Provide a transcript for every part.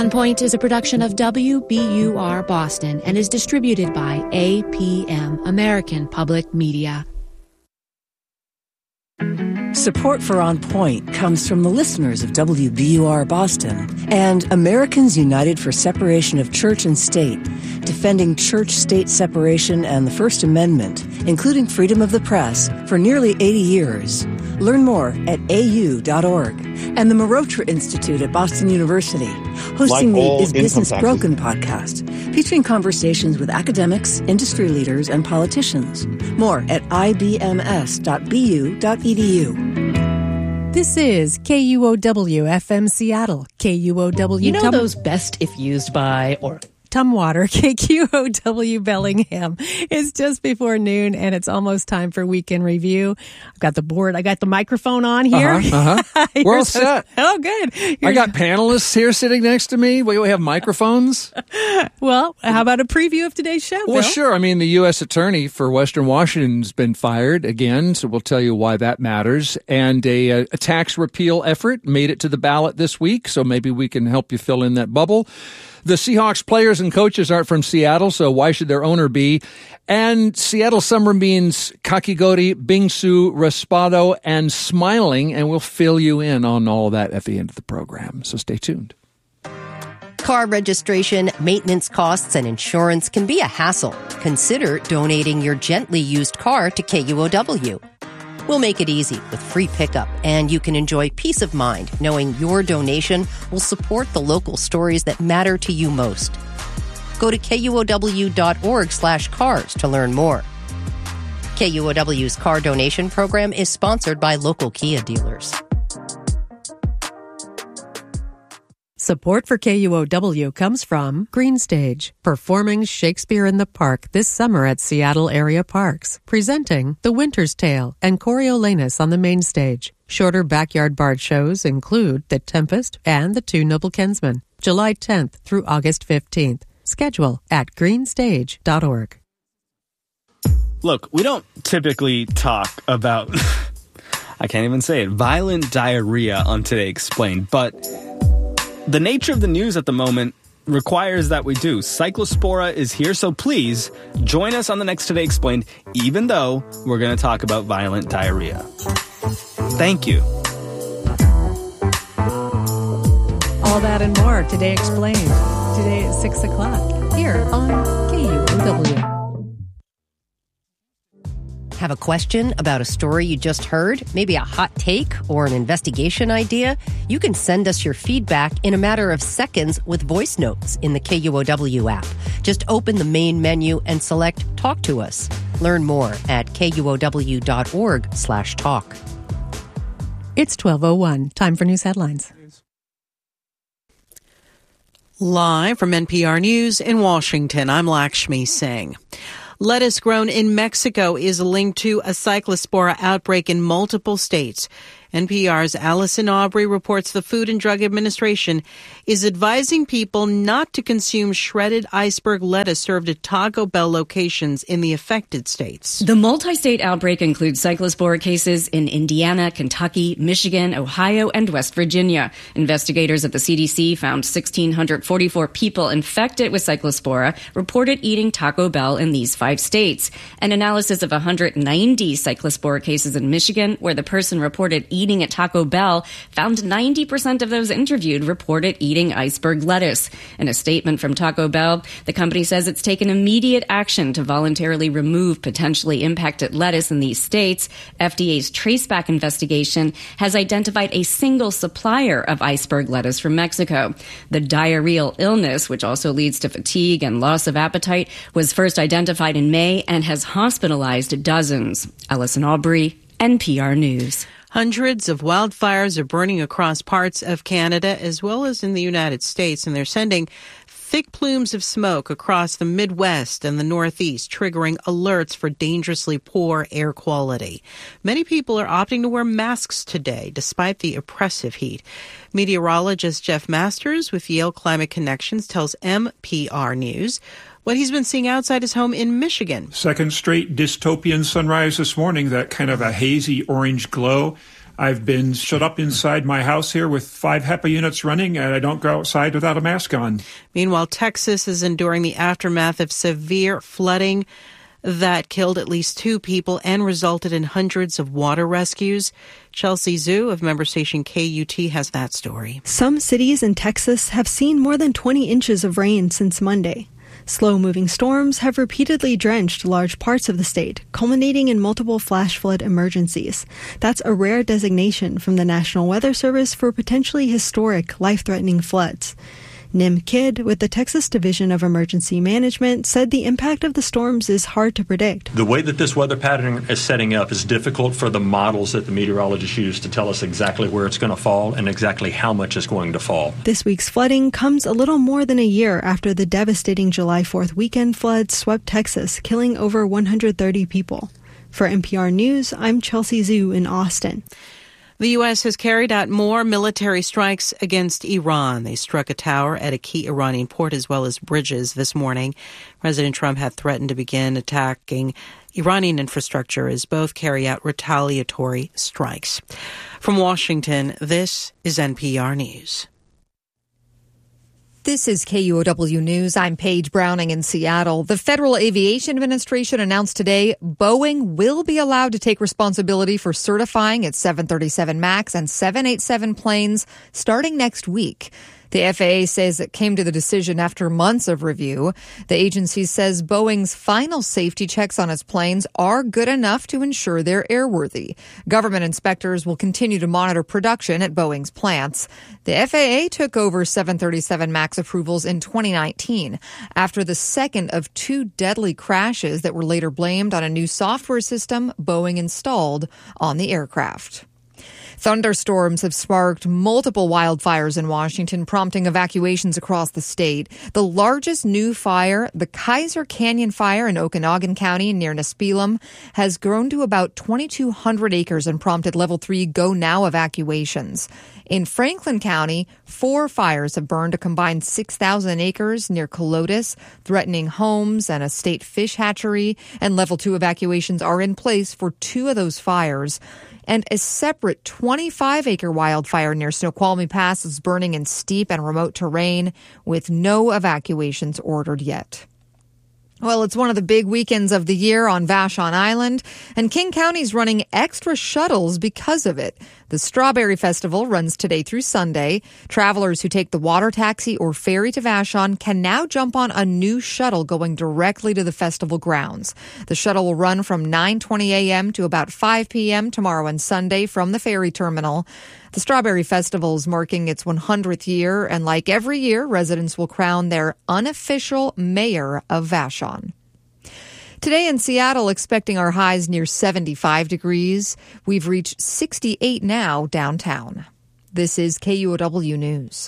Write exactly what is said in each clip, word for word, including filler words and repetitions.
On Point is a production of W B U R Boston and is distributed by A P M, American Public Media. Support for On Point comes from the listeners of W B U R Boston and Americans United for Separation of Church and State, defending church-state separation and the First Amendment, including freedom of the press, for nearly eighty years. Learn more at A U dot org. And the Marotra Institute at Boston University, hosting Like the Is Business taxes. Broken podcast, featuring conversations with academics, industry leaders, and politicians. More at I B M S dot B U dot E D U. This is K U O W F M Seattle, K U O W. You know Tum- those best if used by or Tumwater, K Q O W Bellingham. It's just before noon, and it's almost time for Weekend Review. I've got the board. I got the microphone on here. Uh-huh, uh-huh. We're all set. Oh, good. Here's, I got panelists here sitting next to me. We we have microphones. Well, how about a preview of today's show, Well, Bill? sure. I mean, the U S attorney for Western Washington's been fired again, so we'll tell you why that matters. And a, a tax repeal effort made it to the ballot this week, so maybe we can help you fill in that bubble. The Seahawks players and coaches aren't from Seattle, so why should their owner be? And Seattle summer means kakigori, bingsu, raspado, and smiling, and we'll fill you in on all of that at the end of the program. So stay tuned. car registration, maintenance costs, and insurance can be a hassle. Consider donating your gently used car to K U O W. We'll make it easy with free pickup, and you can enjoy peace of mind knowing your donation will support the local stories that matter to you most. Go to K U O W dot org slash cars to learn more. K U O W's car donation program is sponsored by local Kia dealers. Support for K U O W comes from Green Stage, performing Shakespeare in the Park this summer at Seattle area parks, presenting The Winter's Tale and Coriolanus on the main stage. Shorter backyard bard shows include The Tempest and The Two Noble Kinsmen, July tenth through August fifteenth. Schedule at green stage dot org. Look, we don't typically talk about, I can't even say it, violent diarrhea on Today Explained, but the nature of the news at the moment requires that we do. Cyclospora is here, so please join us on the next Today Explained, even though we're going to talk about violent diarrhea. Thank you. All that and more Today Explained. Today at six o'clock here on K U O W. Have a question about a story you just heard? Maybe a hot take or an investigation idea? You can send us your feedback in a matter of seconds with voice notes in the K U O W app. Just open the main menu and select Talk to Us. Learn more at K U O W dot org slash talk. It's twelve oh one. Time for news headlines. Live from N P R News in Washington, I'm Lakshmi Singh. Lettuce grown in Mexico is linked to a cyclospora outbreak in multiple states. N P R's Allison Aubrey reports the Food and Drug Administration is advising people not to consume shredded iceberg lettuce served at Taco Bell locations in the affected states. The multi-state outbreak includes cyclospora cases in Indiana, Kentucky, Michigan, Ohio, and West Virginia. Investigators at the C D C found one thousand six hundred forty-four people infected with cyclospora reported eating Taco Bell in these five states. An analysis of one hundred ninety cyclospora cases in Michigan, where the person reported eating Eating at Taco Bell, found ninety percent of those interviewed reported eating iceberg lettuce. In a statement from Taco Bell, the company says it's taken immediate action to voluntarily remove potentially impacted lettuce in these states. F D A's traceback investigation has identified a single supplier of iceberg lettuce from Mexico. The diarrheal illness, which also leads to fatigue and loss of appetite, was first identified in May and has hospitalized dozens. Allison Aubrey, N P R News. Hundreds of wildfires are burning across parts of Canada as well as in the United States, and they're sending thick plumes of smoke across the Midwest and the Northeast, triggering alerts for dangerously poor air quality. Many people are opting to wear masks today, despite the oppressive heat. Meteorologist Jeff Masters with Yale Climate Connections tells N P R News what he's been seeing outside his home in Michigan. Second straight dystopian sunrise this morning, that kind of a hazy orange glow. I've been shut up inside my house here with five HEPA units running, and I don't go outside without a mask on. Meanwhile, Texas is enduring the aftermath of severe flooding that killed at least two people and resulted in hundreds of water rescues. Chelsea Zhu of member station K U T has that story. Some cities in Texas have seen more than twenty inches of rain since Monday. Slow-moving storms have repeatedly drenched large parts of the state, culminating in multiple flash flood emergencies. That's a rare designation from the National Weather Service for potentially historic, life-threatening floods. Nim Kidd, with the Texas Division of Emergency Management, said the impact of the storms is hard to predict. The way that this weather pattern is setting up is difficult for the models that the meteorologists use to tell us exactly where it's going to fall and exactly how much is going to fall. This week's flooding comes a little more than a year after the devastating July fourth weekend floods swept Texas, killing over one hundred thirty people. For N P R News, I'm Chelsea Zhu in Austin. The U S has carried out more military strikes against Iran. They struck a tower at a key Iranian port as well as bridges this morning. President Trump had threatened to begin attacking Iranian infrastructure as both carry out retaliatory strikes. From Washington, this is N P R News. This is K U O W News. I'm Paige Browning in Seattle. The Federal Aviation Administration announced today Boeing will be allowed to take responsibility for certifying its seven thirty-seven MAX and seven eighty-seven planes starting next week. The F A A says it came to the decision after months of review. The agency says Boeing's final safety checks on its planes are good enough to ensure they're airworthy. Government inspectors will continue to monitor production at Boeing's plants. The F A A took over seven thirty-seven MAX approvals in twenty nineteen after the second of two deadly crashes that were later blamed on a new software system Boeing installed on the aircraft. Thunderstorms have sparked multiple wildfires in Washington, prompting evacuations across the state. The largest new fire, the Kaiser Canyon Fire in Okanogan County near Nispelum, has grown to about twenty-two hundred acres and prompted level three go now evacuations. In Franklin County, four fires have burned a combined six thousand acres near Colotis, threatening homes and a state fish hatchery, and level two evacuations are in place for two of those fires. And a separate twenty-five acre wildfire near Snoqualmie Pass is burning in steep and remote terrain with no evacuations ordered yet. Well, it's one of the big weekends of the year on Vashon Island, and King County's running extra shuttles because of it. The Strawberry Festival runs today through Sunday. Travelers who take the water taxi or ferry to Vashon can now jump on a new shuttle going directly to the festival grounds. The shuttle will run from nine twenty a.m. to about five p.m. tomorrow and Sunday from the ferry terminal. The Strawberry Festival is marking its one hundredth year, and like every year, residents will crown their unofficial mayor of Vashon. Today in Seattle, expecting our highs near seventy-five degrees. We've reached sixty-eight now downtown. This is K U O W News.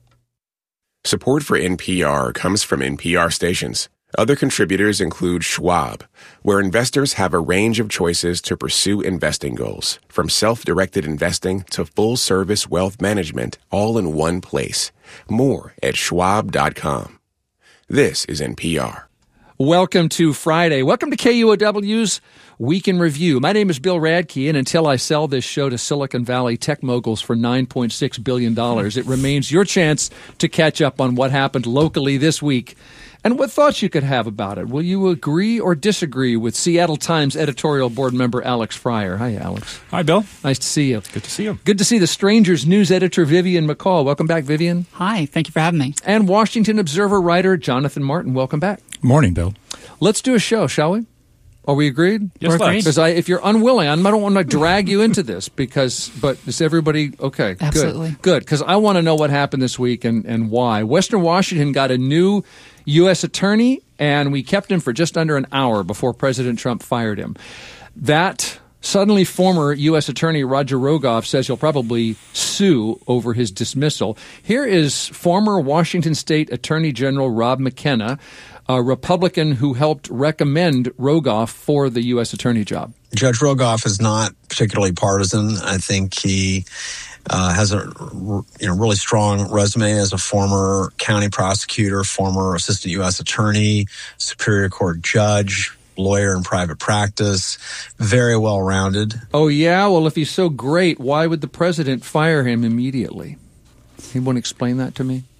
Support for N P R comes from N P R stations. Other contributors include Schwab, where investors have a range of choices to pursue investing goals, from self-directed investing to full-service wealth management, all in one place. More at schwab dot com. This is N P R. Welcome to Friday. Welcome to K U O W's Week in Review. My name is Bill Radke, and until I sell this show to Silicon Valley tech moguls for nine point six billion dollars, it remains your chance to catch up on what happened locally this week and what thoughts you could have about it. Will you agree or disagree with Seattle Times editorial board member Alex Fryer? Hi, Alex. Hi, Bill. Nice to see you. Good to see you. Good to see the Strangers news editor Vivian McCall. Welcome back, Vivian. Hi, thank you for having me. And Washington Observer writer Jonathan Martin. Welcome back. Morning, Bill. Let's do a show, shall we? Are we agreed? Yes, let's. Because I, if you're unwilling, I don't want to drag you into this. Because, but is everybody okay? Absolutely. Good. Because I want to know what happened this week and, and why. Western Washington got a new U S attorney, and we kept him for just under an hour before President Trump fired him. That suddenly former U S attorney Roger Rogoff says he'll probably sue over his dismissal. Here is former Washington State Attorney General Rob McKenna, a Republican who helped recommend Rogoff for the U S attorney job. Judge Rogoff is not particularly partisan. I think he uh, has a you know really strong resume as a former county prosecutor, former assistant U S attorney, Superior Court judge, lawyer in private practice, very well-rounded. Oh, yeah? Well, if he's so great, why would the president fire him immediately? Anyone explain that to me?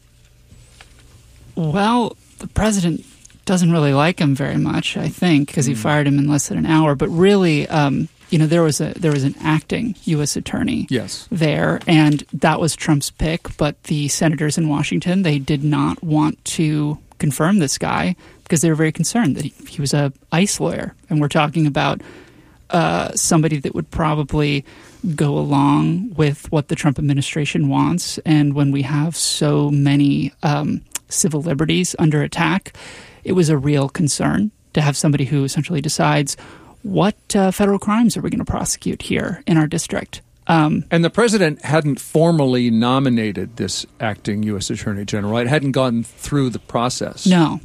Well, the president doesn't really like him very much, I think, because he fired him in less than an hour. But really, um, you know, there was a there was an acting U S attorney yes. there, and that was Trump's pick. But the senators in Washington, they did not want to confirm this guy because they were very concerned that he, he was a ICE lawyer. And we're talking about uh, somebody that would probably go along with what the Trump administration wants. And when we have so many um, civil liberties under attack, it was a real concern to have somebody who essentially decides what uh, federal crimes are we going to prosecute here in our district. Um, and the president hadn't formally nominated this acting U S attorney general. It hadn't gone through the process. No.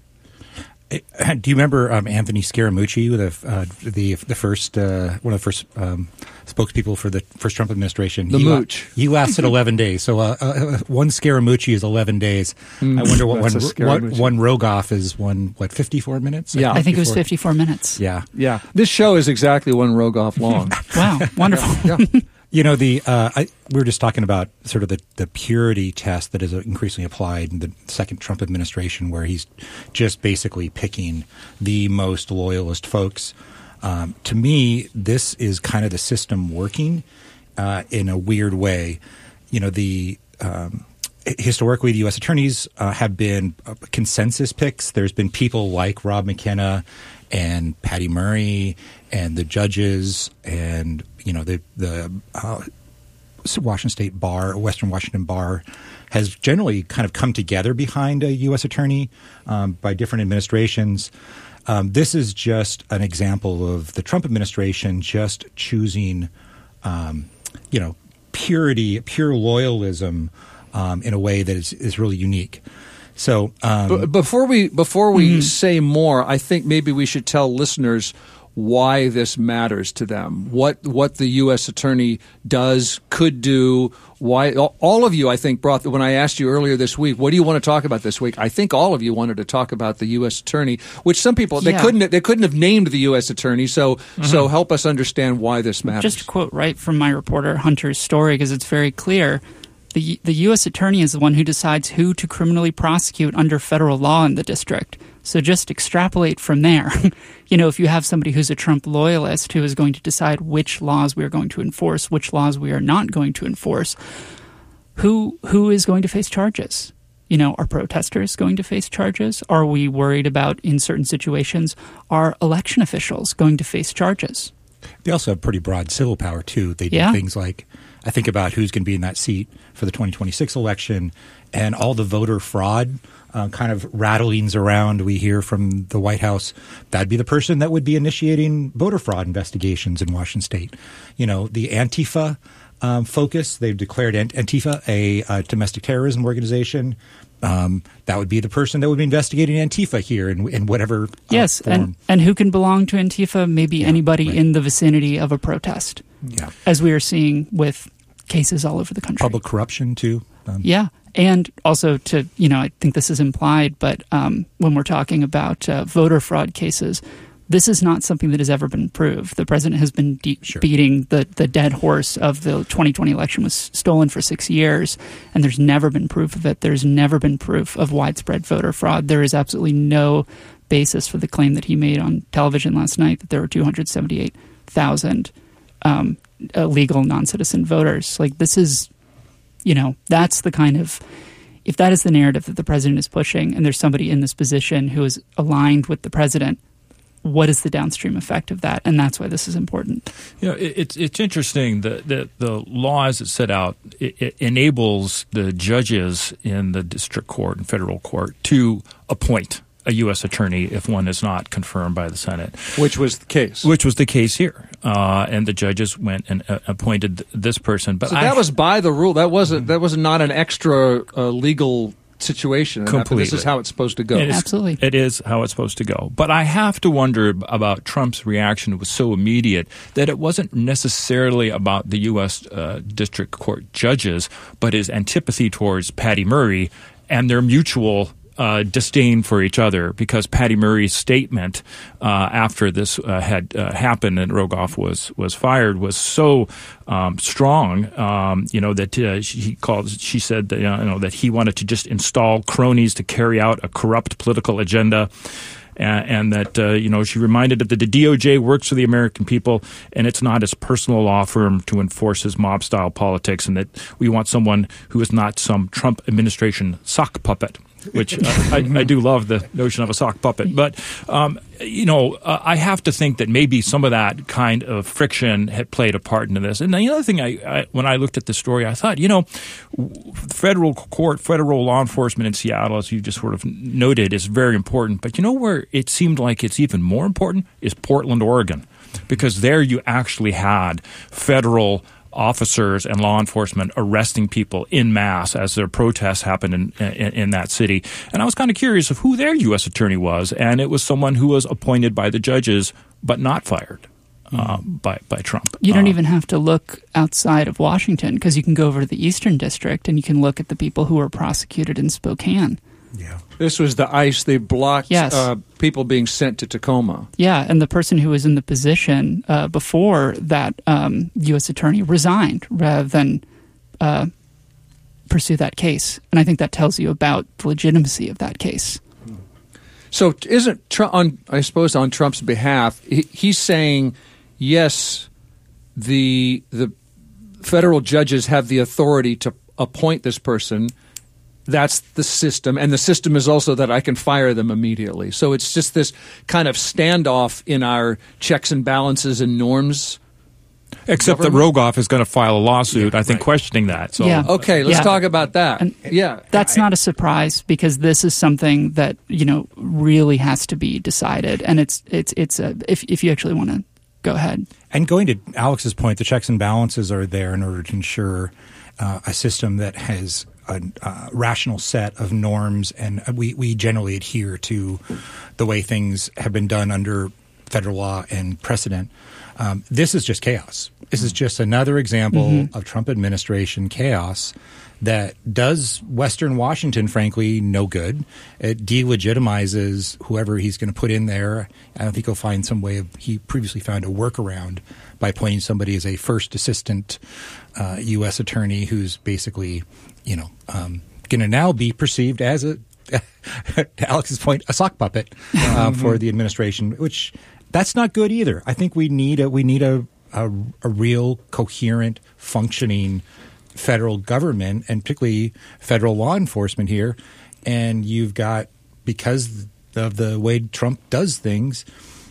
Do you remember um, Anthony Scaramucci, the uh, the the first uh, one of the first um, spokespeople for the first Trump administration? The he mooch. La- he lasted eleven days. So uh, uh, one Scaramucci is eleven days. Mm, I wonder what one, what one Rogoff is. One what fifty four minutes? Yeah, I think it was fifty four minutes. Yeah, yeah. This show is exactly one Rogoff long. Wow, wonderful. Yeah. yeah. You know, the uh, I, we were just talking about sort of the, the purity test that is increasingly applied in the second Trump administration, where he's just basically picking the most loyalist folks. Um, to me, this is kind of the system working uh, in a weird way. You know, the um, historically, the U S attorneys uh, have been consensus picks. There's been people like Rob McKenna and Patty Murray and the judges and, you know, the the uh, Washington State Bar, Western Washington Bar has generally kind of come together behind a U S attorney um, by different administrations. Um, this is just an example of the Trump administration just choosing, um, you know, purity, pure loyalism um, in a way that is, is really unique. So um, B- before we before we mm-hmm. say more, I think maybe we should tell listeners why this matters to them, what what the U S attorney does, could do, why. All of you, I think, brought, when I asked you earlier this week, what do you want to talk about this week? I think all of you wanted to talk about the U S attorney, which some people, they yeah. couldn't they couldn't have named the U S attorney, so mm-hmm. so help us understand why this matters. Just to quote right from my reporter Hunter's story, because it's very clear. The, the U S attorney is the one who decides who to criminally prosecute under federal law in the district. So just extrapolate from there. You know, if you have somebody who's a Trump loyalist who is going to decide which laws we are going to enforce, which laws we are not going to enforce, who who is going to face charges? You know, are protesters going to face charges? Are we worried about, in certain situations, are election officials going to face charges? They also have pretty broad civil power, too. They do yeah. things like, I think about who's going to be in that seat for the twenty twenty-six election and all the voter fraud uh, kind of rattlings around we hear from the White House. That'd be the person that would be initiating voter fraud investigations in Washington State. You know, the Antifa um, focus, they've declared Antifa a uh, domestic terrorism organization. Um, that would be the person that would be investigating Antifa here in, in whatever uh, yes, form. and and who can belong to Antifa? Maybe yeah, anybody right. in the vicinity of a protest. Yeah, as we are seeing with cases all over the country. Public corruption too. Um, yeah, and also to you know, I think this is implied, but um, when we're talking about uh, voter fraud cases, this is not something that has ever been proved. The president has been de- sure. beating the, the dead horse of the twenty twenty election was stolen for six years, and there's never been proof of it. There's never been proof of widespread voter fraud. There is absolutely no basis for the claim that he made on television last night that there were two hundred seventy-eight thousand um, illegal non-citizen voters. Like, this is, you know, that's the kind of, if that is the narrative that the president is pushing, and there's somebody in this position who is aligned with the president, what is the downstream effect of that? And that's why this is important. You know, it, it's it's interesting that the, the law as it's set out, it, it enables the judges in the district court and federal court to appoint a U S attorney if one is not confirmed by the Senate. Which was the case. Which was the case here. Uh, and the judges went and uh, appointed th- this person. But so I, that was by the rule. That wasn't, that was not an extra uh, legal situation. Completely. This is how it's supposed to go. It is, Absolutely. It is how it's supposed to go. But I have to wonder about Trump's reaction. It was so immediate that it wasn't necessarily about the U S uh, district court judges, but his antipathy towards Patty Murray and their mutual uh, disdain for each other, because Patty Murray's statement uh, after this uh, had uh, happened and Rogoff was was fired was so um, strong, um, you know, that uh, she called. She said that, you know, that he wanted to just install cronies to carry out a corrupt political agenda. And, and that, uh, you know, she reminded that the D O J works for the American people, and it's not his personal law firm to enforce his mob-style politics, and that we want someone who is not some Trump administration sock puppet, which uh, I, I do love the notion of a sock puppet. But, um, you know, uh, I have to think that maybe some of that kind of friction had played a part into this. And the other thing, I, I when I looked at the story, I thought, you know, federal court, federal law enforcement in Seattle, as you just sort of noted, is very important. But you know where it seemed like it's even more important is Portland, Oregon, because there you actually had federal officers and law enforcement arresting people en masse as their protests happened in, in, in that city. And I was kind of curious of who their U S attorney was, and it was someone who was appointed by the judges but not fired uh, by, by Trump. You don't uh, even have to look outside of Washington, because you can go over to the Eastern District and you can look at the people who were prosecuted in Spokane. Yeah. This was the ICE. They blocked Yes. uh, people being sent to Tacoma. Yeah, and the person who was in the position uh, before that um, U S attorney resigned rather than uh, pursue that case. And I think that tells you about the legitimacy of that case. So isn't Trump, on, I suppose on Trump's behalf, he, he's saying, yes, the the federal judges have the authority to appoint this person. That's the system, and the system is also that I can fire them immediately. So it's just this kind of standoff in our checks and balances and norms. Except government. that Rogoff is going to file a lawsuit, I think, right. questioning that. So, Yeah. Okay, let's Yeah. talk about that. And yeah, That's not a surprise, because this is something that, you know, really has to be decided. And it's it's it's a, if if you actually want to go ahead. And going to Alex's point, the checks and balances are there in order to ensure uh, a system that has a uh, rational set of norms, and we, we generally adhere to the way things have been done under federal law and precedent. Um, this is just chaos. This is just another example mm-hmm. of Trump administration chaos that does Western Washington, frankly, no good. It delegitimizes whoever he's going to put in there. I don't think he'll find some way of – he previously found a workaround by appointing somebody as a first assistant uh, U S attorney who's basically, you know, um, going to now be perceived as a – to Alex's point, a sock puppet uh, for the administration, which that's not good either. I think we need a we need a a, a real coherent, functioning federal government, and particularly federal law enforcement here. And you've got, because of the way Trump does things,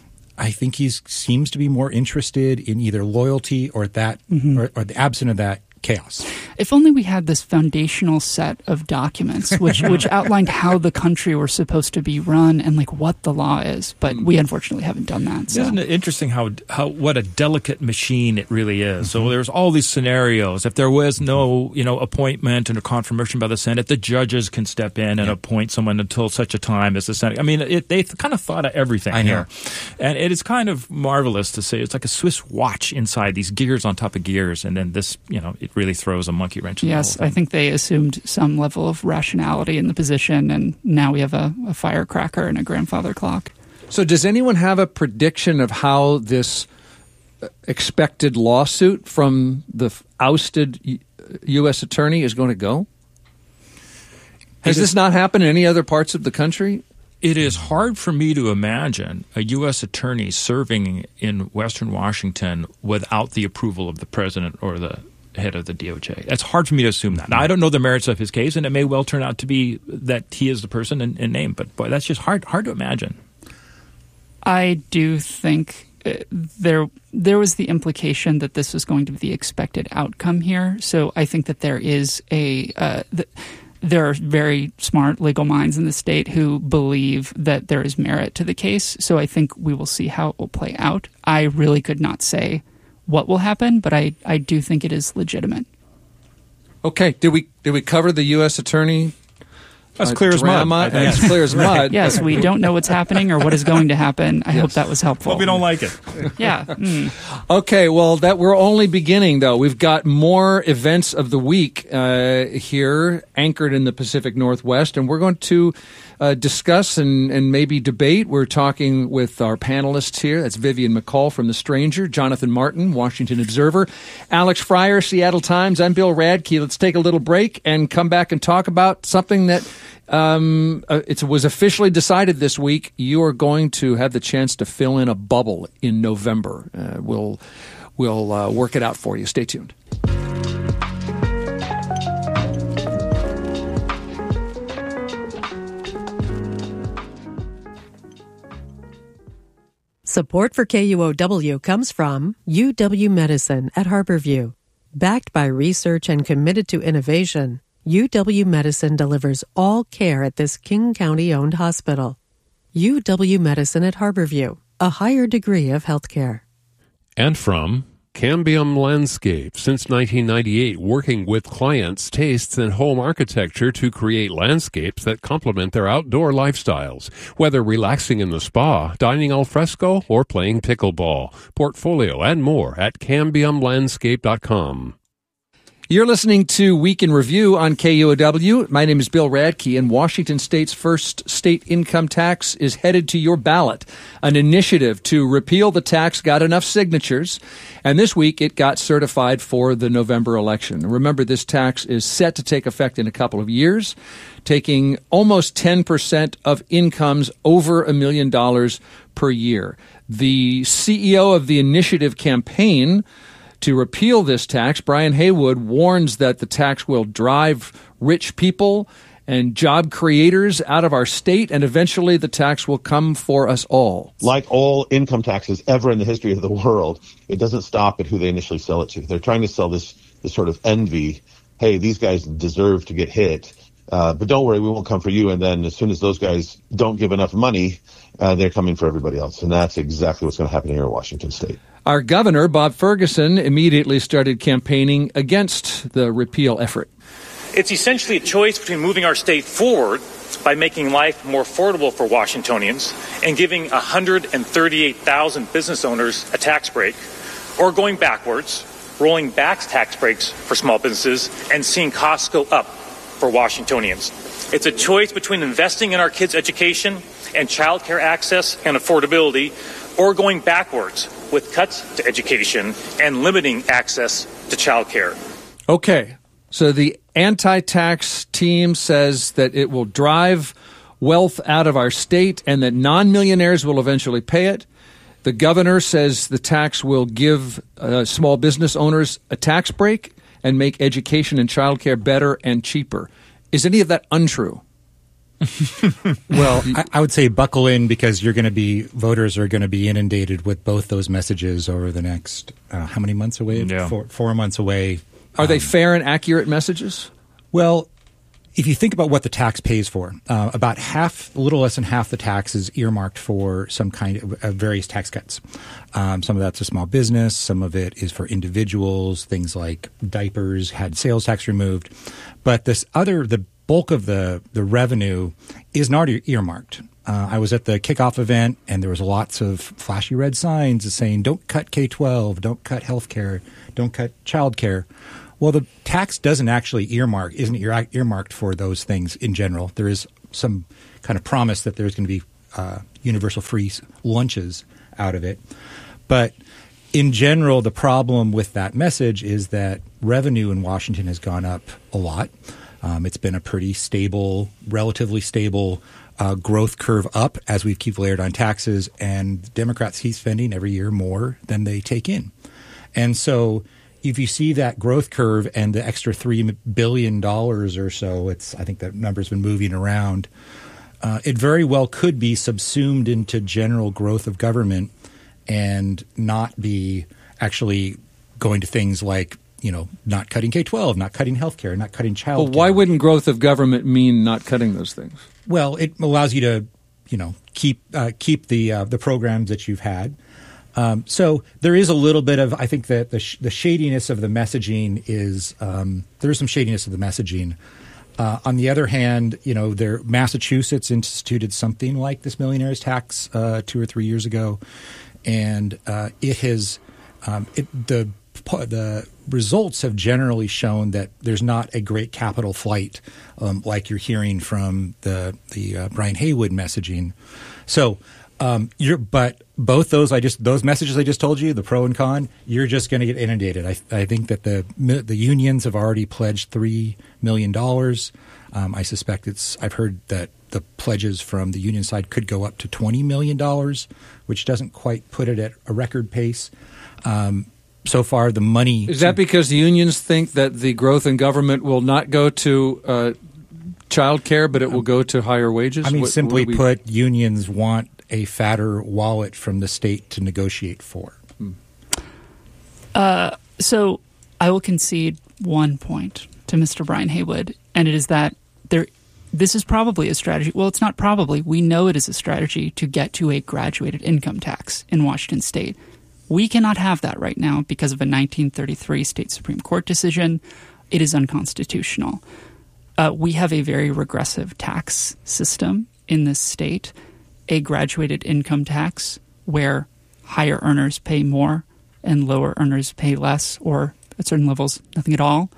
I think he seems to be more interested in either loyalty or that, mm-hmm. or, or the absence of that, chaos. If only we had this foundational set of documents which which outlined how the country was supposed to be run and like what the law is, but we unfortunately haven't done that. So. Isn't it interesting how how what a delicate machine it really is? Mm-hmm. So there's all these scenarios. If there was no, you know, appointment and a confirmation by the Senate, the judges can step in and yeah. appoint someone until such a time as the Senate. I mean, it, they kind of thought of everything I here. know. And it is kind of marvelous to say it's like a Swiss watch inside, these gears on top of gears, and then this, you know, it really throws a monkey wrench in yes, the whole thing. I think they assumed some level of rationality in the position, and now we have a, a firecracker and a grandfather clock. So does anyone have a prediction of how this expected lawsuit from the ousted U S attorney is going to go? Has this not happened in any other parts of the country? It is hard for me to imagine a U S attorney serving in Western Washington without the approval of the president or the head of the D O J. It's hard for me to assume that. Now, I don't know the merits of his case, and it may well turn out to be that he is the person in, in name, but boy, that's just hard hard to imagine. I do think uh, there there was the implication that this was going to be the expected outcome here, so I think that there is a uh, – th- there are very smart legal minds in the state who believe that there is merit to the case, so I think we will see how it will play out. I really could not say what will happen, but I, I do think it is legitimate. Okay, did we did we cover the U S attorney That's uh, clear as mud. drama. And it's clear as mud. Yes, we don't know what's happening or what is going to happen. I yes. hope that was helpful. Well, we don't like it. Yeah. Mm. Okay, well, that we're only beginning, though. We've got more events of the week uh, here anchored in the Pacific Northwest, and we're going to uh, discuss and, and maybe debate. We're talking with our panelists here. That's Vivian McCall from The Stranger, Jonathan Martin, Washington Observer, Alex Fryer, Seattle Times. I'm Bill Radke. Let's take a little break and come back and talk about something that um, uh, it was officially decided this week. You are going to have the chance to fill in a bubble in November. Uh, we'll we'll uh, work it out for you. Stay tuned. Support for K U O W comes from U W Medicine at Harborview. Backed by research and committed to innovation, U W Medicine delivers all care at this King County-owned hospital. U W Medicine at Harborview, a higher degree of healthcare. And from Cambium Landscape, since nineteen ninety-eight, working with clients' tastes and home architecture to create landscapes that complement their outdoor lifestyles, whether relaxing in the spa, dining al fresco, or playing pickleball. Portfolio and more at cambium landscape dot com. You're listening to Week in Review on K U O W. My name is Bill Radke, and Washington State's first state income tax is headed to your ballot. An initiative to repeal the tax got enough signatures, and this week it got certified for the November election. Remember, this tax is set to take effect in a couple of years, taking almost ten percent of incomes over a million dollars per year. The C E O of the initiative campaign to repeal this tax, Brian Haywood, warns that the tax will drive rich people and job creators out of our state, and eventually the tax will come for us all. Like all income taxes ever in the history of the world, it doesn't stop at who they initially sell it to. They're trying to sell this, this sort of envy. Hey, these guys deserve to get hit, uh, but don't worry, we won't come for you. And then as soon as those guys don't give enough money, uh, they're coming for everybody else. And that's exactly what's going to happen here in Washington State. Our governor, Bob Ferguson, immediately started campaigning against the repeal effort. It's essentially a choice between moving our state forward by making life more affordable for Washingtonians and giving one hundred thirty-eight thousand business owners a tax break, or going backwards, rolling back tax breaks for small businesses and seeing costs go up for Washingtonians. It's a choice between investing in our kids' education and child care access and affordability, or going backwards with cuts to education and limiting access to child care. Okay, so the anti-tax team says that it will drive wealth out of our state and that non-millionaires will eventually pay it. The governor says the tax will give uh, small business owners a tax break and make education and child care better and cheaper. Is any of that untrue? Well, I, I would say buckle in, because you're going to be voters are going to be inundated with both those messages over the next uh, how many months away? Yeah. Four, four months away. Are um, they fair and accurate messages? Well, if you think about what the tax pays for, uh, about half, a little less than half the tax is earmarked for some kind of uh, various tax cuts. Um, some of that's a small business. Some of it is for individuals. Things like diapers had sales tax removed. But this other, the bulk of the, the revenue is not earmarked. Uh, I was at the kickoff event, and there was lots of flashy red signs saying, don't cut K twelve, don't cut health care, don't cut child care. Well, the tax doesn't actually earmark, isn't ear- earmarked for those things in general. There is some kind of promise that there's going to be uh, universal free lunches out of it. But in general, the problem with that message is that revenue in Washington has gone up a lot. Um, it's been a pretty stable, relatively stable uh, growth curve up as we keep layered on taxes, and Democrats keep spending every year more than they take in. And so if you see that growth curve and the extra three billion dollars or so, it's I think that number's been moving around, uh, it very well could be subsumed into general growth of government and not be actually going to things like, you know, not cutting K twelve, not cutting healthcare, not cutting child Well, why wouldn't growth of government mean not cutting those things? Well, it allows you to, you know, keep uh, keep the uh, the programs that you've had. Um, so there is a little bit of, I think that the sh- the shadiness of the messaging is um, there is some shadiness of the messaging. Uh, on the other hand, you know, there Massachusetts instituted something like this millionaire's tax uh, two or three years ago, and uh, it has um, it, the the results have generally shown that there's not a great capital flight um, like you're hearing from the the uh, Brian Haywood messaging. So. Um, you're, but both those I just those messages I just told you, the pro and con, you're just going to get inundated. I, I think that the the unions have already pledged three million dollars. Um, I suspect it's. I've heard that the pledges from the union side could go up to twenty million dollars, which doesn't quite put it at a record pace. Um, so far, the money is that because the unions think that the growth in government will not go to uh, child care, but it will go to higher wages? I mean, what, simply what we... put, unions want a fatter wallet from the state to negotiate for. Hmm. Uh, so I will concede one point to Mister Brian Haywood, and it is that there. This is probably a strategy. Well, it's not probably. We know it is a strategy to get to a graduated income tax in Washington state. We cannot have that right now because of a nineteen thirty-three state Supreme Court decision. It is unconstitutional. Uh, we have a very regressive tax system in this state. A graduated income tax where higher earners pay more and lower earners pay less, or at certain levels, nothing at all,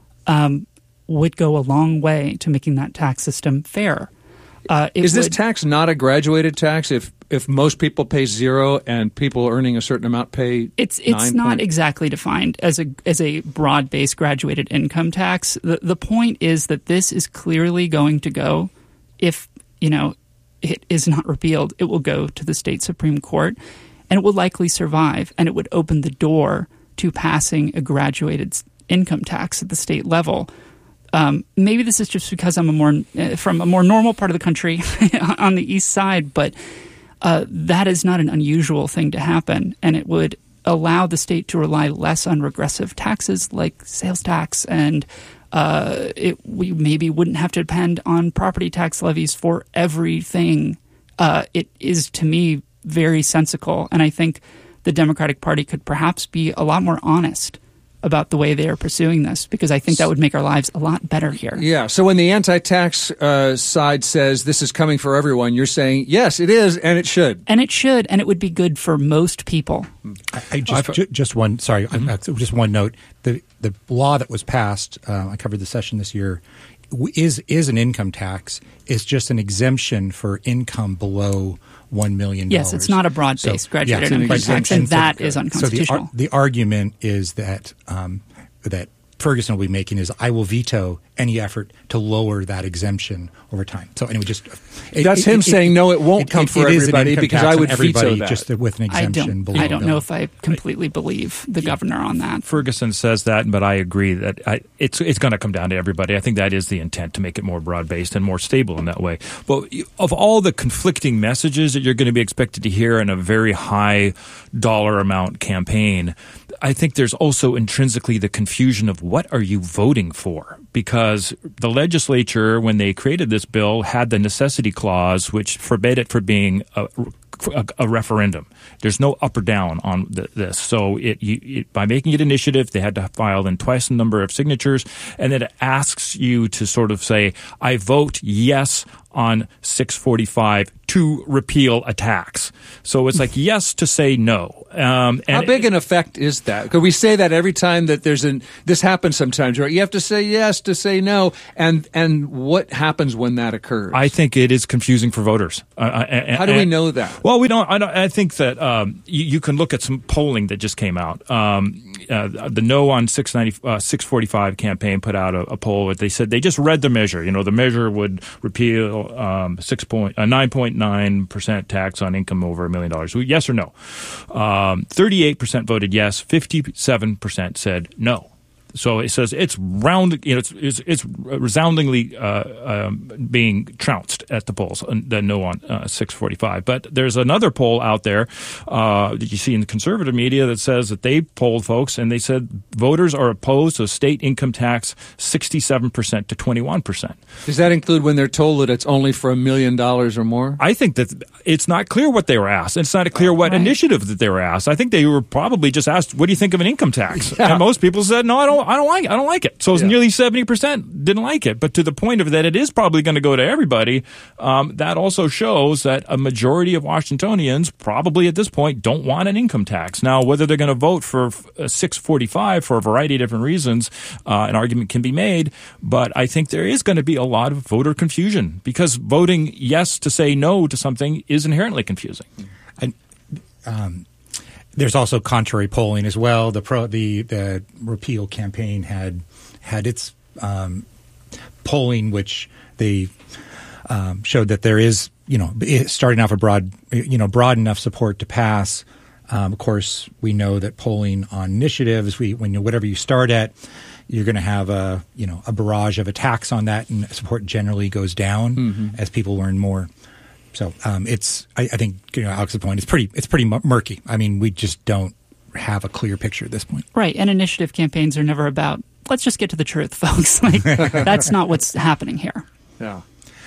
um, would go a long way to making that tax system fair. Uh, Is this would, tax not a graduated tax if if most people pay zero and people earning a certain amount pay It's it's nine not point? exactly defined as a as a broad-based graduated income tax. The the point is that this is clearly going to go, if, you know, it is not repealed, it will go to the state Supreme Court, and it will likely survive, and it would open the door to passing a graduated income tax at the state level. Um, maybe this is just because I'm a more uh, from a more normal part of the country on the east side, but uh, that is not an unusual thing to happen, and it would allow the state to rely less on regressive taxes like sales tax, and uh, it, we maybe wouldn't have to depend on property tax levies for everything. Uh, it is, to me, very sensical, and I think the Democratic Party could perhaps be a lot more honest about the way they are pursuing this, because I think that would make our lives a lot better here. Yeah. So when the anti-tax uh, side says this is coming for everyone, you're saying, yes, it is, and it should. And it should, and it would be good for most people. I, I just, ju- just one, sorry, mm-hmm. just one note. The the law that was passed, uh, I covered the session this year, is is an income tax. It's just an exemption for income below one million dollars. Yes, it's not a broad-based so, graduated yeah, income tax, and that so, is unconstitutional. So the, the argument is that um, that Ferguson will be making is I will veto any effort to lower that exemption over time. So anyway, just it, that's it, him it, saying it, no, it won't it, come it, for it everybody because I would veto that. Just with an exemption I don't, below. I don't know if I completely believe the governor on that. Ferguson says that, but I agree that I, it's it's going to come down to everybody. I think that is the intent, to make it more broad-based and more stable in that way. But of all the conflicting messages that you're going to be expected to hear in a very high dollar amount campaign, I think there's also intrinsically the confusion of what are you voting for? Because the legislature, when they created this bill, had the necessity clause, which forbade it from being a, a, a referendum. There's no up or down on the, this. So it, you, it, by making it initiative, they had to file in twice the number of signatures, and then it asks you to sort of say, I vote yes on six forty-five to repeal a tax. So it's like yes to say no. Um, and How big an effect is that? Because we say that every time that there's an this happens sometimes, right? You have to say yes to say no, and and what happens when that occurs? I think it is confusing for voters. Uh, and, How do we know that? Well, we don't. I, don't, I think that um, you, you can look at some polling that just came out. Um, uh, the No on six ninety, uh, six forty-five campaign put out a, a poll where they said they just read the measure. You know, the measure would repeal um, six point uh, nine point nine percent tax on income over a million dollars. Yes or no? Um, thirty-eight percent voted yes. fifty-seven percent said no. So it says it's round, you know, it's it's, it's resoundingly uh, um, being trounced at the polls. The no on uh, six forty-five. But there's another poll out there uh, that you see in the conservative media that says that they polled folks and they said voters are opposed to state income tax sixty-seven percent to twenty-one percent. Does that include when they're told that it's only for a million dollars or more? I think that it's not clear what they were asked. It's not clear what right. initiative that they were asked. I think they were probably just asked, "What do you think of an income tax?" Yeah. And most people said, "No, I don't. don't, I don't like it. I don't like it. So it's Yeah. nearly seventy percent didn't like it. But to the point of that, it is probably going to go to everybody. Um, that also shows that a majority of Washingtonians probably at this point don't want an income tax. Now, whether they're going to vote for six forty-five for a variety of different reasons, uh, an argument can be made. But I think there is going to be a lot of voter confusion because voting yes to say no to something is inherently confusing. And, um, there's also contrary polling as well. The pro the the repeal campaign had had its um, polling, which they um, showed that there is, you know, starting off a broad, you know, broad enough support to pass. Um, of course, we know that polling on initiatives, we when you, whatever you start at, you're going to have a you know a barrage of attacks on that, and support generally goes down mm-hmm. as people learn more. So um, it's, I, I think, you know, Alex's point, it's pretty, it's pretty murky. I mean, we just don't have a clear picture at this point. Right. And initiative campaigns are never about, let's just get to the truth, folks. Like, that's not what's happening here. Yeah.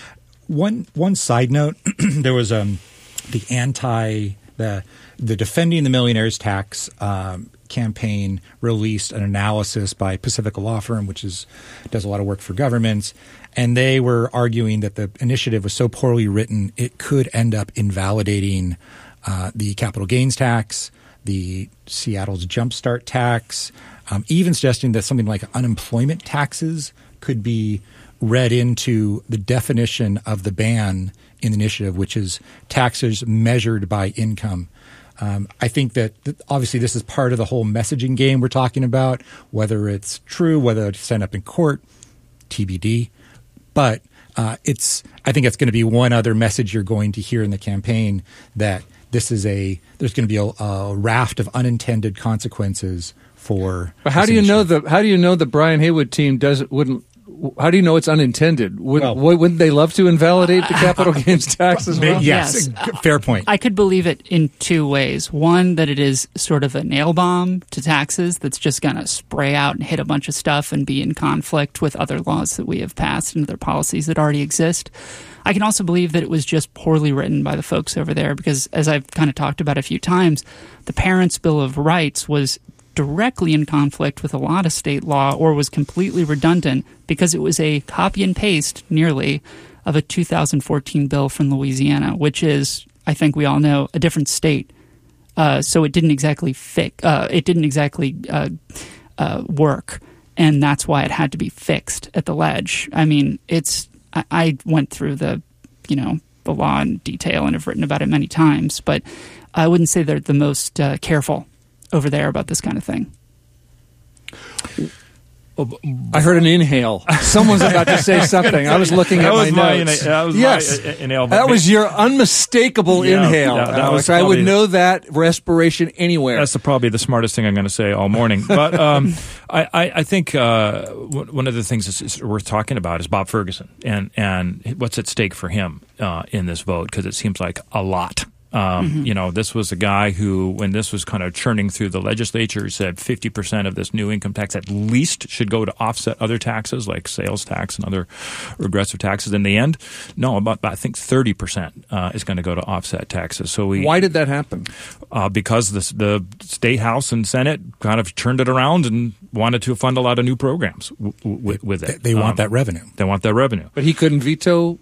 One one side note, there was um, the anti, the, the Defending the Millionaires Tax um, campaign released an analysis by Pacifica Law Firm, which is does a lot of work for governments. And they were arguing that the initiative was so poorly written, it could end up invalidating uh, the capital gains tax, the Seattle's jumpstart tax, um, even suggesting that something like unemployment taxes could be read into the definition of the ban in the initiative, which is taxes measured by income. Um, I think that th- obviously this is part of the whole messaging game we're talking about, whether it's true, whether it's end up in court, T B D. But uh, it's, I think it's going to be one other message you're going to hear in the campaign, that this is a, there's going to be a, a raft of unintended consequences for. But how do you initiative. know the how do you know the Brian Haywood team doesn't wouldn't? How do you know it's unintended? Would, Well- wouldn't they love to invalidate the capital gains tax as well? Yes, fair point. I could believe it in two ways. One, that it is sort of a nail bomb to taxes that's just going to spray out and hit a bunch of stuff and be in conflict with other laws that we have passed and other policies that already exist. I can also believe that it was just poorly written by the folks over there because, as I've kind of talked about a few times, the Parents' Bill of Rights was directly in conflict with a lot of state law or was completely redundant because it was a copy and paste nearly of a two thousand fourteen bill from Louisiana, which is, I think we all know, a different state. Uh, so it didn't exactly fix. Uh, it didn't exactly uh, uh, work, and that's why it had to be fixed at the ledge. I mean, it's. I, I went through the, you know, the law in detail and have written about it many times, but I wouldn't say they're the most uh, careful over there about this kind of thing. I heard an inhale. Someone's about to say something. I was looking That at was my my notes. ina- that was my, yes, uh, inhale, but that may- was your unmistakable Yeah, inhale. yeah, that Alex. was I would probably- know that respiration anywhere. That's the, probably the smartest thing I'm going to say all morning. But um, I, I, I think uh, w- one of the things that's is worth talking about is Bob Ferguson and, and what's at stake for him uh, in this vote, because it seems like a lot. Um, Mm-hmm. You know, this was a guy who, when this was kind of churning through the legislature, said fifty percent of this new income tax at least should go to offset other taxes like sales tax and other regressive taxes. In the end, no, about, about I think thirty percent uh, is going to go to offset taxes. So we Why did that happen? Uh, because the, the state house and Senate kind of turned it around and wanted to fund a lot of new programs w- w- with it. They want Um, that revenue. They want that revenue. But he couldn't veto.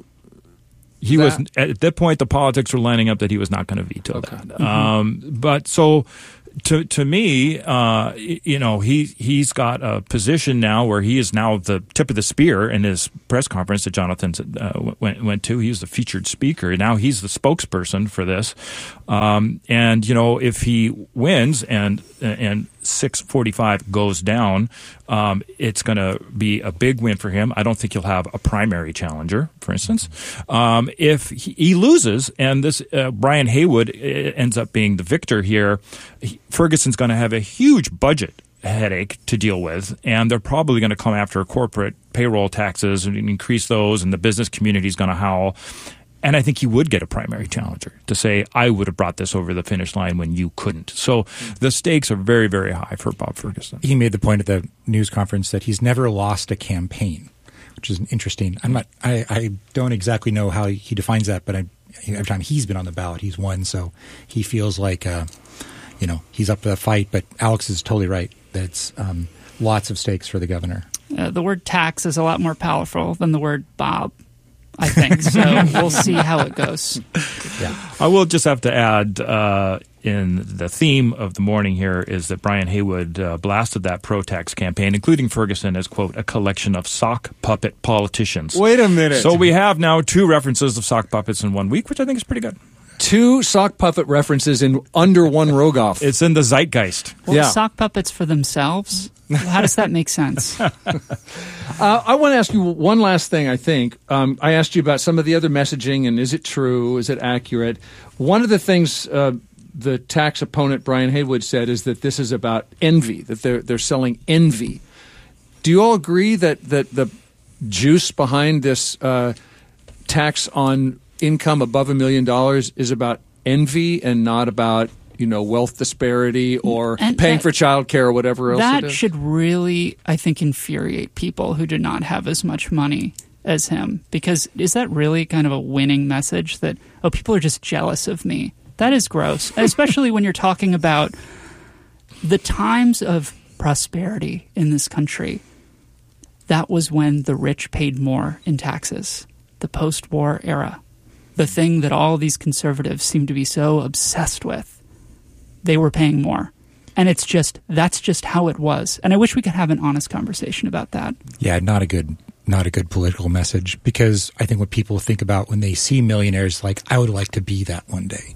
He that? was at that point. The politics were lining up that he was not going to veto Okay. that. Mm-hmm. Um, but so, to to me, uh, you know, he he's got a position now where he is now the tip of the spear in his press conference that Jonathan uh, went went to. He was the featured speaker. Now he's the spokesperson for this. Um, and you know, if he wins and and six forty-five goes down, um, it's going to be a big win for him. I don't think he'll have a primary challenger, for instance. Um, if he, he loses and this uh, Brian Haywood ends up being the victor here, he, Ferguson's going to have a huge budget headache to deal with, and they're probably going to come after corporate payroll taxes and increase those, and the business community is going to howl. And I think he would get a primary challenger to say, I would have brought this over the finish line when you couldn't. So the stakes are very, very high for Bob Ferguson. He made the point at the news conference that he's never lost a campaign, which is interesting. I'm not, I, I don't exactly know how he defines that, but I, every time he's been on the ballot, he's won. So he feels like, uh, you know, he's up for the fight. But Alex is totally right. That's um, lots of stakes for the governor. Uh, the word tax is a lot more powerful than the word Bob, I think. So we'll see how it goes. Yeah. I will just have to add, uh, in the theme of the morning here is that Brian Haywood uh, blasted that pro-tax campaign, including Ferguson, as, quote, a collection of sock puppet politicians. Wait a minute. So we have now two references of sock puppets in one week, which I think is pretty good. Two sock puppet references in under one Rogoff. It's in the zeitgeist. Well, yeah. sock puppets for themselves? How does that make sense? uh, I want to ask you one last thing, I think. Um, I asked you about some of the other messaging, and is it true? Is it accurate? One of the things uh, the tax opponent, Brian Haywood, said is that this is about envy, that they're, they're selling envy. Do you all agree that, that the juice behind this uh, tax on income above a million dollars is about envy and not about, you know, wealth disparity or and paying that, for child care or whatever else that it is? should really, I think, infuriate people who do not have as much money as him. Because is that really kind of a winning message that, oh, people are just jealous of me? That is gross, especially when you're talking about the times of prosperity in this country. That was when the rich paid more in taxes, the post-war era. The thing that all these conservatives seem to be so obsessed with. They were paying more. And it's just, that's just how it was. And I wish we could have an honest conversation about that. Yeah, not a good not a good political message, because I think what people think about when they see millionaires, like, I would like to be that one day.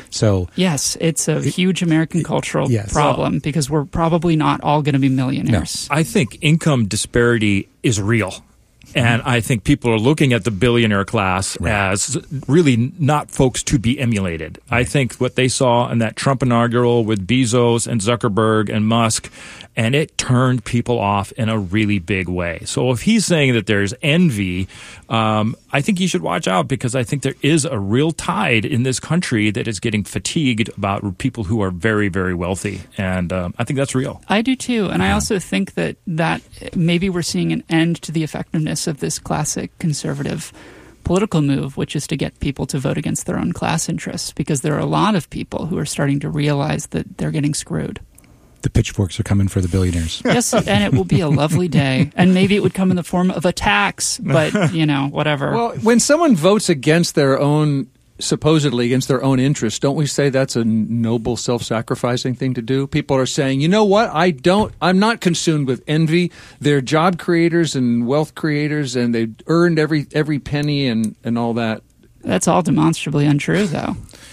So yes, it's a huge American cultural yes. problem well, because we're probably not all going to be millionaires. No. I think income disparity is real. And I think people are looking at the billionaire class right. as really not folks to be emulated. Right. I think what they saw in that Trump inaugural with Bezos and Zuckerberg and Musk, and it turned people off in a really big way. So if he's saying that there's envy, um, I think you should watch out, because I think there is a real tide in this country that is getting fatigued about people who are very, very wealthy. And um, I think that's real. I do too. And yeah. I also think that, that maybe we're seeing an end to the effectiveness of this classic conservative political move, which is to get people to vote against their own class interests, because there are a lot of people who are starting to realize that they're getting screwed. The pitchforks are coming for the billionaires. Yes, and it will be a lovely day. And maybe it would come in the form of a tax, but, you know, whatever. Well, when someone votes against their own, supposedly against their own interests, don't we say that's a noble, self-sacrificing thing to do? People are saying, you know what, I don't, I'm not consumed with envy. They're job creators and wealth creators, and they've earned every every penny and, and all that. That's all demonstrably untrue, though.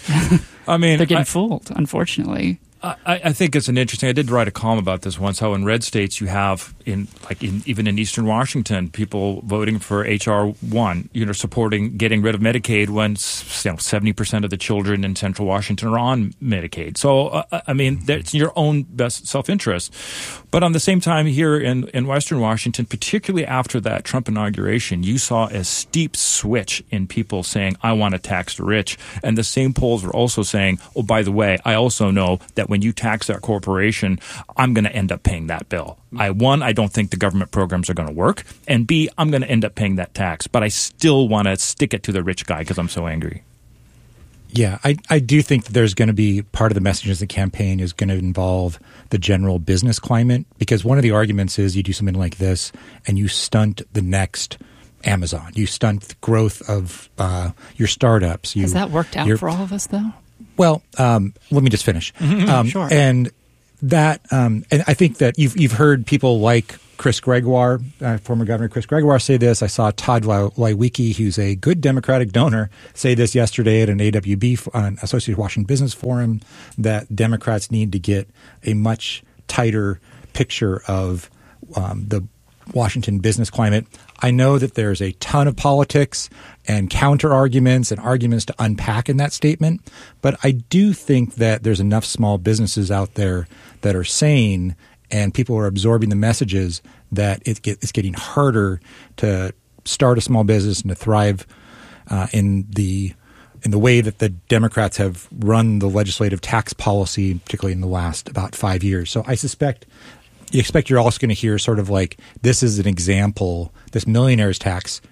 I mean, they're getting I, fooled, unfortunately. I, I think it's an interesting. I did write a column about this once. How in red states you have in like in, even in Eastern Washington, people voting for H R one, you know, supporting getting rid of Medicaid when you know seventy percent of the children in Central Washington are on Medicaid. So uh, I mean, that's your own best self interest. But on the same time, here in in Western Washington, particularly after that Trump inauguration, you saw a steep switch in people saying, "I want to tax the rich," and the same polls were also saying, "Oh, by the way, I also know that when you tax that corporation, I'm going to end up paying that bill. I one, I don't think the government programs are going to work, and B, I'm going to end up paying that tax, but I still want to stick it to the rich guy because I'm so angry." Yeah, I, I do think that there's going to be part of the message of the campaign is going to involve the general business climate, because one of the arguments is you do something like this and you stunt the next Amazon. You stunt the growth of uh, your startups. You, Has that worked out for all of us, though? Well, um, let me just finish. Um, sure. And that, um, and I think that you've you've heard people like Chris Gregoire, uh, former Governor Chris Gregoire, say this. I saw Todd Lewicki, who's a good Democratic donor, say this yesterday at an A W B, an Associated Washington Business Forum, that Democrats need to get a much tighter picture of um, the Washington business climate. I know that there's a ton of politics and counter arguments and arguments to unpack in that statement, but I do think that there's enough small businesses out there that are sane and people are absorbing the messages that it get, it's getting harder to start a small business and to thrive uh, in the in the way that the Democrats have run the legislative tax policy, particularly in the last about five years. So I suspect you expect you're also going to hear sort of like, this is an example, this millionaire's tax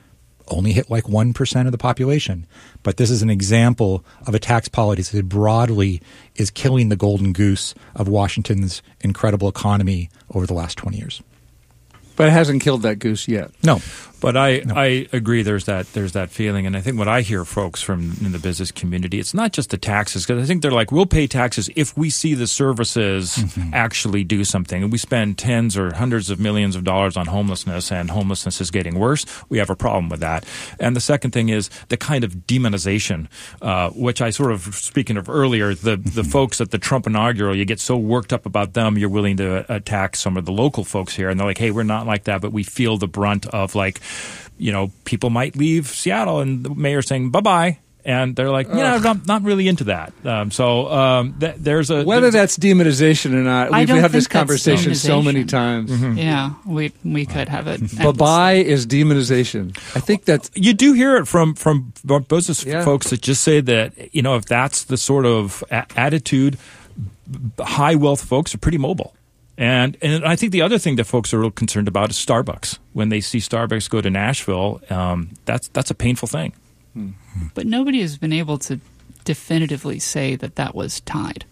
only hit like one percent of the population. But this is an example of a tax policy that broadly is killing the golden goose of Washington's incredible economy over the last twenty years. But it hasn't killed that goose yet. No. But I, No. I agree there's that there's that feeling. And I think what I hear folks from in the business community, it's not just the taxes, because I think they're like, we'll pay taxes if we see the services mm-hmm. actually do something. And we spend tens or hundreds of millions of dollars on homelessness, and homelessness is getting worse. We have a problem with that. And the second thing is the kind of demonization, uh, which I sort of, speaking of earlier, the, mm-hmm. the folks at the Trump inaugural, you get so worked up about them, you're willing to attack some of the local folks here. And they're like, hey, we're not like that, but we feel the brunt of like, you know, people might leave Seattle and the mayor's saying bye-bye. And they're like, you know, not, not really into that. Um, so um, th- there's a... Whether there's that's demonization or not, I we've don't had this think that's conversation so many demonization. times. Mm-hmm. Yeah, we we could have it. Bye-bye is demonization. I think that's... You do hear it from, from business Yeah. folks that just say that, you know, if that's the sort of a- attitude, high wealth folks are pretty mobile. And and I think the other thing that folks are real concerned about is Starbucks. When they see Starbucks go to Nashville, um, that's that's a painful thing. But nobody has been able to definitively say that that was tied.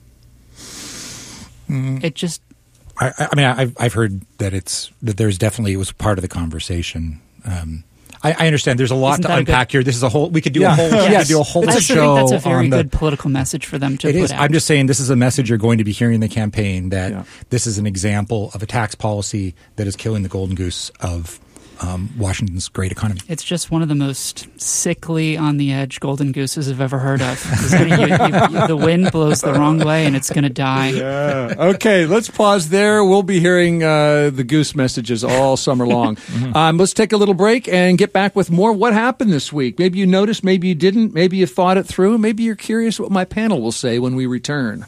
Mm. It just... I, I mean, I've, I've heard that it's that there's definitely, it was part of the conversation. Um, I, I understand there's a lot Isn't to that a unpack good- here. This is a whole, we could do Yeah. a whole, Yes. we could do a whole I also show think that's a very on the, good political message for them to It put is. out. I'm just saying this is a message you're going to be hearing in the campaign, that Yeah. this is an example of a tax policy that is killing the golden goose of um, Washington's great economy. It's just one of the most sickly, on the edge golden gooses I've ever heard of. It's gonna- you- you- the wind blows the wrong way and it's going to die. Yeah. Okay, let's pause there. We'll be hearing uh, the goose messages all summer long. Mm-hmm. um, let's take a little break and get back with more. What happened this week? Maybe you noticed, maybe you didn't. Maybe you thought it through. Maybe you're curious what my panel will say when we return.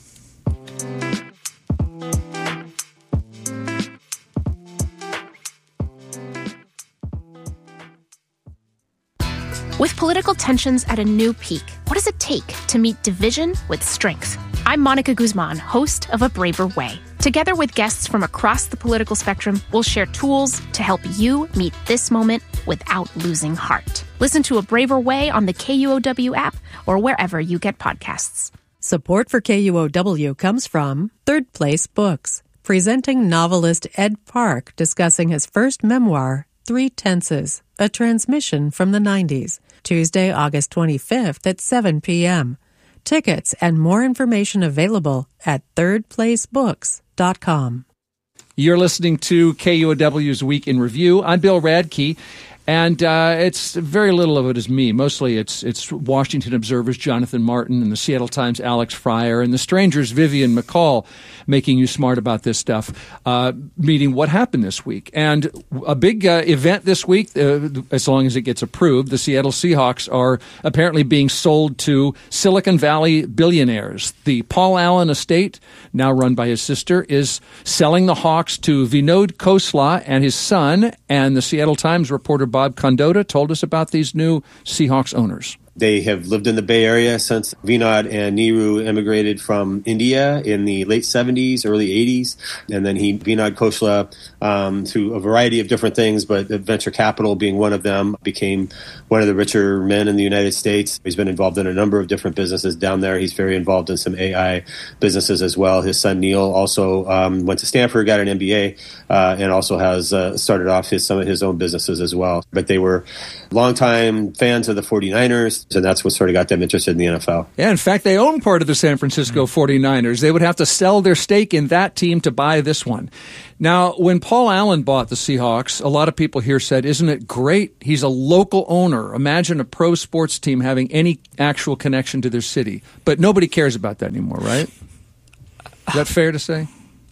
With political tensions at a new peak, what does it take to meet division with strength? I'm Monica Guzman, host of A Braver Way. Together with guests from across the political spectrum, we'll share tools to help you meet this moment without losing heart. Listen to A Braver Way on the K U O W app or wherever you get podcasts. Support for K U O W comes from Third Place Books, presenting novelist Ed Park discussing his first memoir, Three Tenses, a transmission from the nineties, Tuesday, August twenty-fifth at seven p.m. Tickets and more information available at third place books dot com. You're listening to K U O W's Week in Review. I'm Bill Radke, and uh, it's very little of it is me. Mostly it's it's Washington Observer's Jonathan Martin and the Seattle Times' Alex Fryer and the Stranger's Vivian McCall making you smart about this stuff, uh, meeting what happened this week. And a big uh, event this week, uh, as long as it gets approved, the Seattle Seahawks are apparently being sold to Silicon Valley billionaires. The Paul Allen estate, now run by his sister, is selling the Hawks to Vinod Khosla and his son, and the Seattle Times reporter Bob Condotta told us about these new Seahawks owners. They have lived in the Bay Area since Vinod and Nehru immigrated from India in the late seventies, early eighties. And then he, Vinod Khosla, um, through a variety of different things, but venture capital being one of them, became one of the richer men in the United States. He's been involved in a number of different businesses down there. He's very involved in some A I businesses as well. His son Neil also um, went to Stanford, got an M B A, uh, and also has uh, started off his, some of his own businesses as well. But they were longtime fans of the forty-niners. And that's what sort of got them interested in the N F L. Yeah, in fact, they own part of the San Francisco forty-niners. They would have to sell their stake in that team to buy this one. Now, when Paul Allen bought the Seahawks, a lot of people here said, isn't it great? He's a local owner. Imagine a pro sports team having any actual connection to their city. But nobody cares about that anymore, right? Is that fair to say?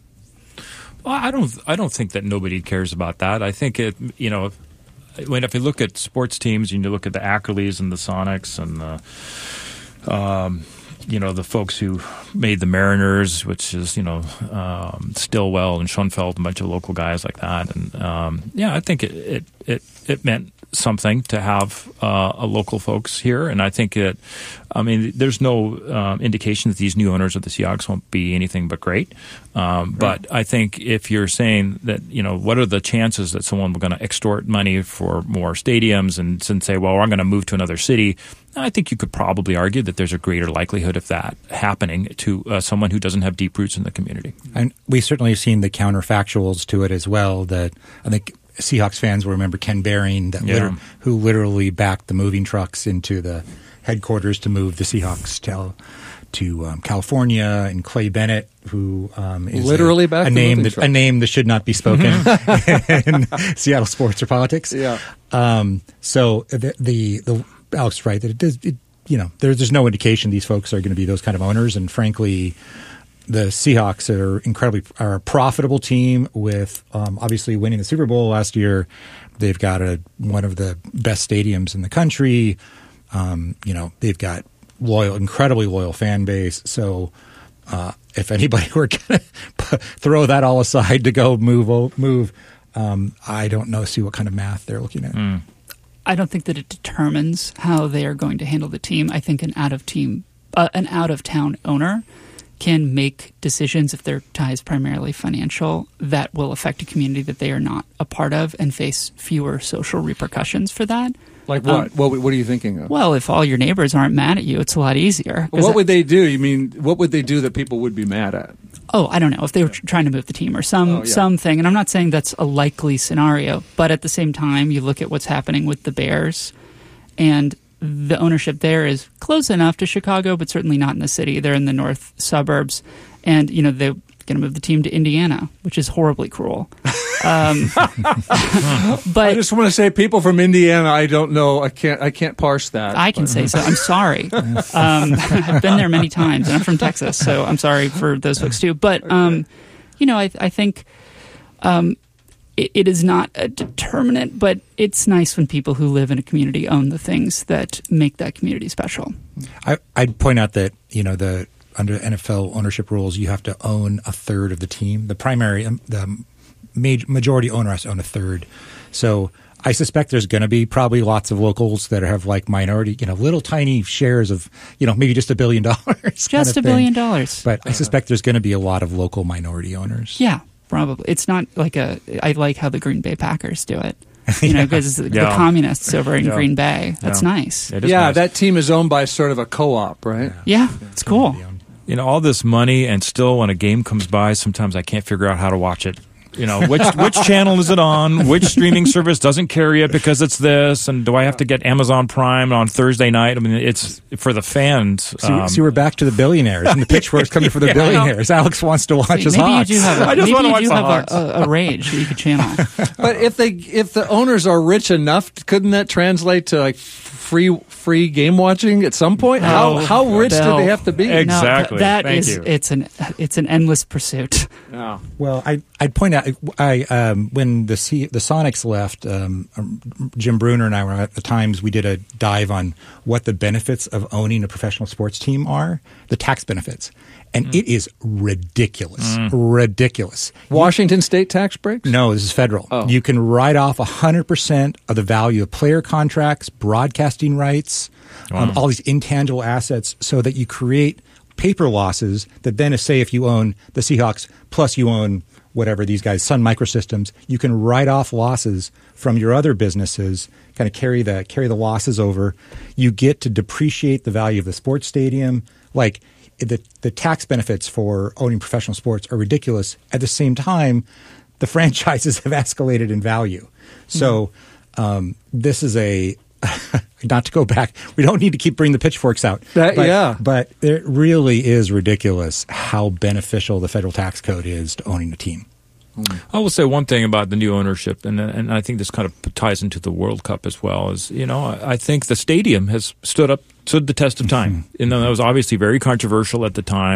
Well, I don't. I don't think that nobody cares about that. I think it. You know, when if you look at sports teams and you look at the Ackerleys and the Sonics and the, um, you know, the folks who made the Mariners, which is you know um, Stillwell and Schoenfeld, a bunch of local guys like that, and um, yeah, I think it, it it it meant something to have uh, a local folks here, and I think that, I mean, there's no um, indication that these new owners of the Seahawks won't be anything but great. Um, right. But I think if you're saying that, you know, what are the chances that someone will going to extort money for more stadiums and, and say, well, I'm going to move to another city? I think you could probably argue that there's a greater likelihood of that happening to uh, someone who doesn't have deep roots in the community. And we certainly have seen the counterfactuals to it as well. That I think Seahawks fans will remember Ken Behring, that Yeah. liter- who literally backed the moving trucks into the headquarters to move the Seahawks to, to um, California, and Clay Bennett, who um, is Literally a, backed a the name moving that, truck. a name that should not be spoken in Seattle sports or politics. Yeah. Um, so the the, the Alex is right that it does. It, you know, there's there's no indication these folks are going to be those kind of owners, and frankly, the Seahawks are incredibly are a profitable team with um, obviously winning the Super Bowl last year. They've got a one of the best stadiums in the country. Um, you know, they've got loyal, incredibly loyal fan base. So uh, if anybody were going to throw that all aside to go move move, um, I don't know. See what kind of math they're looking at. Mm. I don't think that it determines how they are going to handle the team. I think an out of team, uh, an out of town owner can make decisions if their ties primarily financial that will affect a community that they are not a part of and face fewer social repercussions for that. Like what? Um, what? What are you thinking of? Well, if all your neighbors aren't mad at you, it's a lot easier. What would they do? You mean, what would they do that people would be mad at? Oh, I don't know. If they were tr- trying to move the team or some Oh, yeah. something, and I'm not saying that's a likely scenario, but at the same time, you look at what's happening with the Bears, and the ownership there is close enough to Chicago, but certainly not in the city. They're in the north suburbs, and you know they're going to move the team to Indiana, which is horribly cruel. Um, but I just want to say, people from Indiana, I don't know. I can't. I can't parse that. I can but- say so. I'm sorry. Um, I've been there many times, and I'm from Texas, so I'm sorry for those folks too. But um, you know, I, I think um, it, it is not a determinant, but it's nice when people who live in a community own the things that make that community special. I, I'd point out that you know the under N F L ownership rules, you have to own a third of the team. The primary, um, the major, majority owner has to own a third. So I suspect there's going to be probably lots of locals that have like minority, you know, little tiny shares of, you know, maybe just a billion dollars. Just a billion dollars. But I suspect there's going to be a lot of local minority owners. Yeah, probably. It's not like a. I like how the Green Bay Packers do it. You know, because the Yeah. communists over in Yeah. Green Bay. That's Yeah. nice. Yeah, that team is owned by sort of a co-op, right? Yeah, it's cool. You know, all this money, and still when a game comes by, sometimes I can't figure out how to watch it. You know, which which channel is it on? Which streaming service doesn't carry it because it's this? And do I have to get Amazon Prime on Thursday night? I mean, it's for the fans. See, um, see, we're back to the billionaires, and the pitchforks coming for the Yeah, I know. billionaires. Alex wants to watch See, his maybe Hawks. you do have a, I just maybe wanna you watch do the have Hawks. a, a, a rage that you could channel. But if they, if the owners are rich enough, couldn't that translate to like free free game watching at some point? How Oh, how rich do Bill. they have to be? No, th- that is- it's an it's an endless pursuit. Yeah. Well, I I'd point out I um, when the C, the Sonics left, um, Jim Bruner and I were at the Times. We did a dive on what the benefits of owning a professional sports team are, the tax benefits, and Mm. it is ridiculous, Mm. ridiculous. Washington state tax breaks? No, this is federal. Oh. You can write off one hundred percent of the value of player contracts, broadcasting rights, um, Wow. all these intangible assets, so that you create paper losses that then, say, if you own the Seahawks plus you own whatever these guys, Sun Microsystems, you can write off losses from your other businesses, kind of carry the carry the losses over. You get to depreciate the value of the sports stadium. Like the the tax benefits for owning professional sports are ridiculous. At the same time, the franchises have escalated in value. So um, this is a not to go back. We don't need to keep bringing the pitchforks out. That- but, yeah. but it really is ridiculous how beneficial the federal tax code is to owning a team. I will say one thing about the new ownership, and and I think this kind of ties into the World Cup as well. Is you know I, I think the stadium has stood up stood the test of time. You know, that was obviously very controversial at the time.